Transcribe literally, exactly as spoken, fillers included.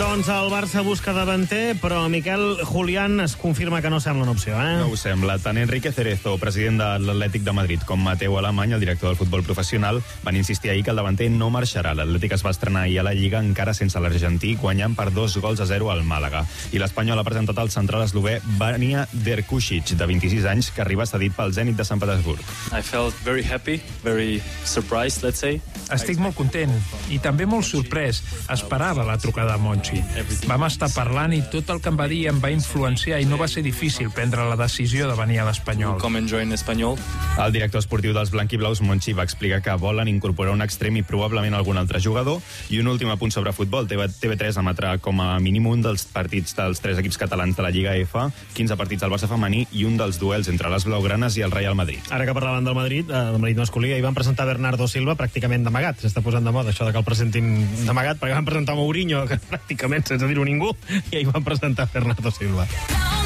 Doncs el Barça busca davanter, però Miquel Julián es confirma que no sembla una opció, eh? No ho sembla. Tant Enrique Cerezo, president de l'Atlètic de Madrid, com Mateu Alemany, el director del futbol professional, van insistir ahir que el davanter no marxarà. L'Atlètic es va estrenar ahir a la Lliga encara sense l'argentí, guanyant per dos gols a zero al Màlaga. I l'Espanyol ha presentat el central eslové Vanja Drkušić, de vint-i-sis anys, que arriba cedit pel Zenit de Sant Petersburg. I felt very happy, very surprised, let's say. Estic molt content i també molt sorprès. Esperava la trucada de Monchi. Vam estar parlant i tot el que em va dir em va influenciar i no va ser difícil prendre la decisió de venir a l'Espanyol. Come and join Espanyol. El director esportiu dels blanquiblaus, Monchi, va explicar que volen incorporar un extrem i probablement algun altre jugador. I un últim apunt sobre futbol. T V tres emetrà com a mínim un dels partits dels tres equips catalans de la Lliga F, quinze partits del Barça femení i un dels duels entre les blaugranes i el Real Madrid. Ara que parlaven del Madrid, eh, del Madrid masculí, hi van presentar Bernardo Silva pràcticament d'amagat. S'està posant de moda això de que el presentin d'amagat, perquè van presentar Mourinho, que pràcticament sense dir-ho ningú, i ahir van presentar Bernardo Silva.